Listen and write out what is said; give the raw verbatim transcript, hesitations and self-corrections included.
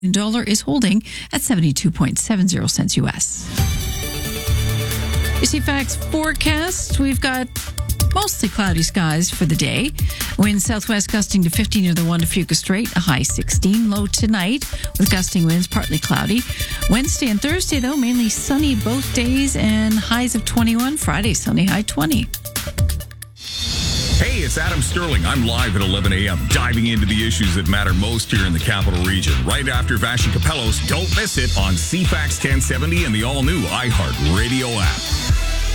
Dollar is holding at seventy-two point seven zero cents U S. C F A X forecast, we've got mostly cloudy skies for the day. Winds southwest gusting to fifteen near the one to Fuca Strait, a high sixteen. Low tonight with gusting winds, partly cloudy. Wednesday and Thursday, though, mainly sunny both days and highs of twenty-one. Friday, sunny, high twenty. Hey, it's Adam Sterling. I'm live at eleven a.m. diving into the issues that matter most here in the Capital Region. Right after Vashi Capellos, don't miss it on C F A X ten seventy and the all-new iHeart Radio app.